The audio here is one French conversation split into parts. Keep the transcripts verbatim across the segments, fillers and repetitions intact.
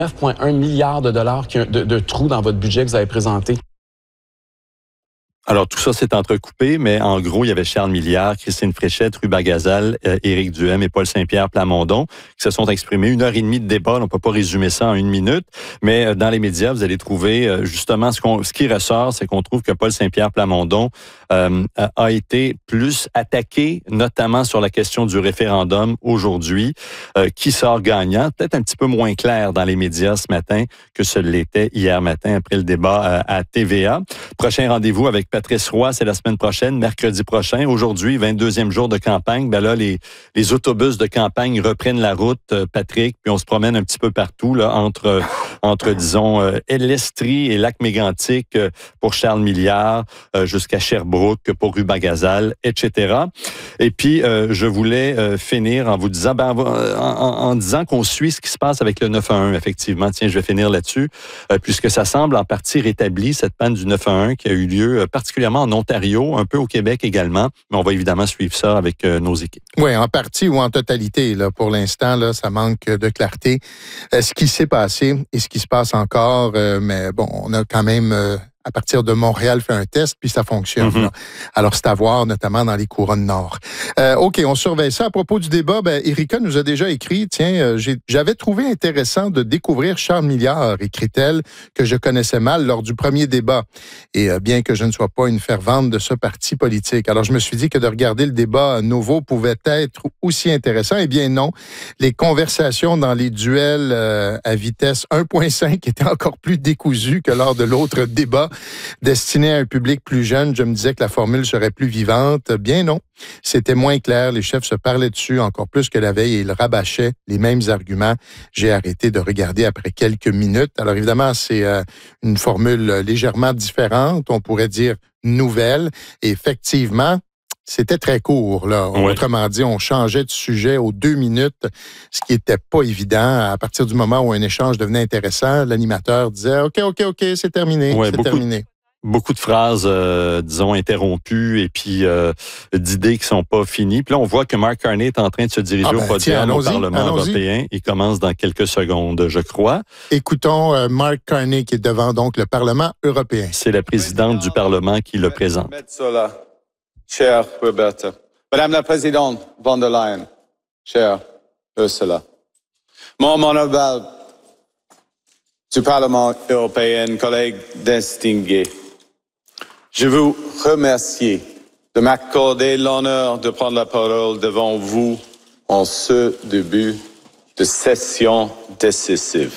neuf virgule un milliards de dollars de, de trous dans votre budget que vous avez présenté. Alors, tout ça s'est entrecoupé, mais en gros, il y avait Charles Milliard, Christine Fréchette, Ruba Gazal, euh, Éric Duhem et Paul Saint-Pierre Plamondon qui se sont exprimés. Une heure et demie de débat, on ne peut pas résumer ça en une minute, mais euh, dans les médias, vous allez trouver euh, justement ce, qu'on, ce qui ressort, c'est qu'on trouve que Paul Saint-Pierre Plamondon euh, a été plus attaqué, notamment sur la question du référendum aujourd'hui, euh, qui sort gagnant, peut-être un petit peu moins clair dans les médias ce matin que ce l'était hier matin après le débat euh, à T V A. Prochain rendez-vous avec Patrice Roy, c'est la semaine prochaine, mercredi prochain. Aujourd'hui, vingt-deuxième jour de campagne. Ben là, les, les autobus de campagne reprennent la route, euh, Patrick, puis on se promène un petit peu partout, là, entre, euh, entre disons, euh, L'Estrie et Lac-Mégantic euh, pour Charles Milliard, euh, jusqu'à Sherbrooke pour Ruba Gazal, et cetera. Et puis, euh, je voulais euh, finir en vous disant, ben, en, en, en disant qu'on suit ce qui se passe avec le neuf un un, effectivement. Tiens, je vais finir là-dessus, euh, puisque ça semble en partie rétabli, cette panne du neuf un un qui a eu lieu euh, particulièrement en Ontario, un peu au Québec également, mais on va évidemment suivre ça avec euh, nos équipes. Oui, en partie ou en totalité. Là, pour l'instant, là, ça manque de clarté. Euh, ce qui s'est passé et ce qui se passe encore, euh, mais bon, on a quand même... Euh, à partir de Montréal, fait un test, puis ça fonctionne. Mm-hmm. Alors, c'est à voir, notamment dans les couronnes nord. Euh, OK, on surveille ça. À propos du débat, ben, Erika nous a déjà écrit, tiens, euh, j'ai, j'avais trouvé intéressant de découvrir Charles Milliard, écrit-elle, que je connaissais mal lors du premier débat. Et euh, bien que je ne sois pas une fervente de ce parti politique. Alors, je me suis dit que de regarder le débat nouveau pouvait être aussi intéressant. Eh bien, non. Les conversations dans les duels euh, à vitesse un virgule cinq étaient encore plus décousues que lors de l'autre débat. Destiné à un public plus jeune, je me disais que la formule serait plus vivante. Bien non, c'était moins clair. Les chefs se parlaient dessus encore plus que la veille et ils rabâchaient les mêmes arguments. J'ai arrêté de regarder après quelques minutes. Alors évidemment, c'est euh, une formule légèrement différente. On pourrait dire nouvelle. Et effectivement, c'était très court, là. Oui. Autrement dit, on changeait de sujet aux deux minutes, ce qui n'était pas évident. À partir du moment où un échange devenait intéressant, l'animateur disait « OK, OK, OK, c'est terminé, oui, c'est beaucoup, terminé ». Beaucoup de phrases, euh, disons, interrompues et puis euh, d'idées qui sont pas finies. Puis là, on voit que Mark Carney est en train de se diriger ah ben, au podium tiens, au Parlement européen. Il commence dans quelques secondes, je crois. Écoutons euh, Mark Carney qui est devant donc le Parlement européen. C'est la présidente du Parlement qui le présente. Chère Roberta, Madame la Présidente von der Leyen, chère Ursula, membres honorables du Parlement européen, collègues distingués, je vous remercie de m'accorder l'honneur de prendre la parole devant vous en ce début de session décisive.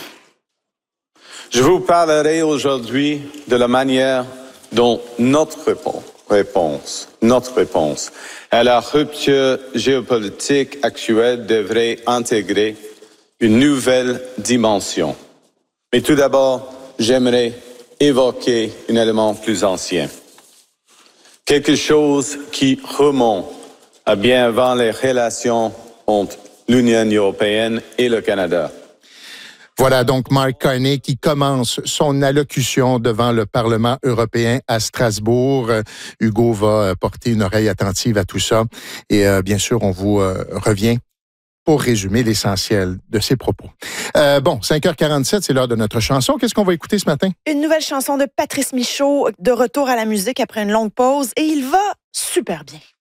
Je vous parlerai aujourd'hui de la manière dont notre réponse Réponse, notre réponse à la rupture géopolitique actuelle devrait intégrer une nouvelle dimension. Mais tout d'abord, j'aimerais évoquer un élément plus ancien. Quelque chose qui remonte à bien avant les relations entre l'Union européenne et le Canada. Voilà donc Mark Carney qui commence son allocution devant le Parlement européen à Strasbourg. Euh, Hugo va porter une oreille attentive à tout ça. Et euh, bien sûr, on vous euh, revient pour résumer l'essentiel de ses propos. Euh, bon, cinq heures quarante-sept, c'est l'heure de notre chanson. Qu'est-ce qu'on va écouter ce matin? Une nouvelle chanson de Patrice Michaud, de retour à la musique après une longue pause. Et il va super bien.